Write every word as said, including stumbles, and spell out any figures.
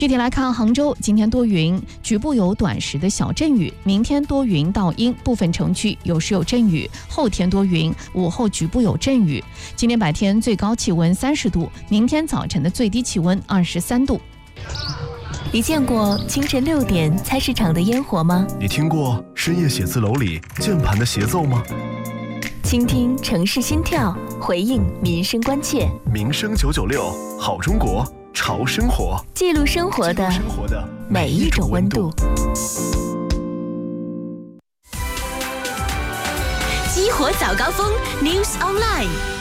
具体来看，杭州今天多云，局部有短时的小阵雨；明天多云到阴，部分城区有时有阵雨；后天多云，午后局部有阵雨。今天白天最高气温三十度，明天早晨的最低气温二十三度。 你见过清晨六点菜市场的烟火吗？ 你听过深夜写字楼里键盘的协奏吗？ 倾听城市心跳，回应民生关切。 民生九九六，好中国，潮生活， 记录生活的每一种温度。 激活早高峰 News Online。